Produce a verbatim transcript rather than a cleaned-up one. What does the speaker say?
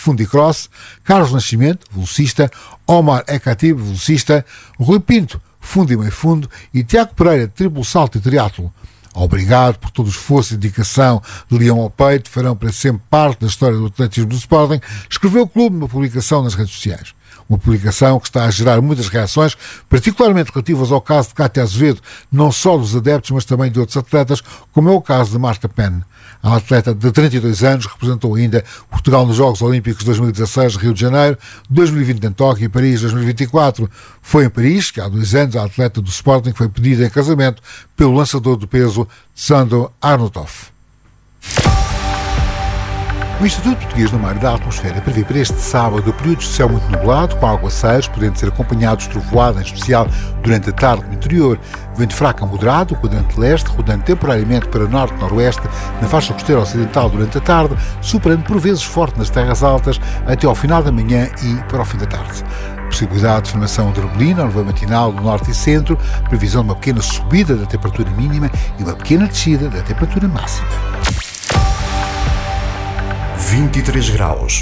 fundo e cross, Carlos Nascimento, velocista, Omar Ekatib, velocista, Rui Pinto, fundo e meio fundo, e Tiago Pereira, triplo salto e triatlo. Obrigado por todo o esforço e dedicação de leão ao peito, farão para sempre parte da história do atletismo do Sporting, escreveu o clube numa publicação nas redes sociais. Uma publicação que está a gerar muitas reações, particularmente relativas ao caso de Cátia Azevedo, não só dos adeptos, mas também de outros atletas, como é o caso de Marta Penn. A atleta de trinta e dois anos representou ainda Portugal nos Jogos Olímpicos de dois mil e dezasseis, Rio de Janeiro, dois mil e vinte em Tóquio e Paris dois mil e vinte e quatro. Foi em Paris que há dois anos a atleta do Sporting foi pedida em casamento pelo lançador do peso Sandor Arnautoff. O Instituto Português do Mar e da Atmosfera prevê para este sábado períodos de céu muito nublado, com aguaceiros, podendo ser acompanhados de trovoada, em especial durante a tarde no interior. Vento fraco a moderado, quadrante leste, rodando temporariamente para norte-noroeste, na faixa costeira ocidental durante a tarde, superando por vezes forte nas terras altas, até ao final da manhã e para o fim da tarde. Possibilidade de formação de neblina, nuvem matinal no norte e centro, previsão de uma pequena subida da temperatura mínima e uma pequena descida da temperatura máxima. vinte e três graus.